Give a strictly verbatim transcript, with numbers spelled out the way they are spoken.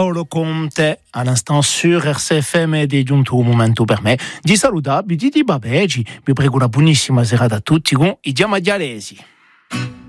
Paolo Conte, à l'instant sur R C F M ed è giunto un momento per me di salutarvi, di babegi, vi prego una buonissima serata a tutti con i Diamadialesi.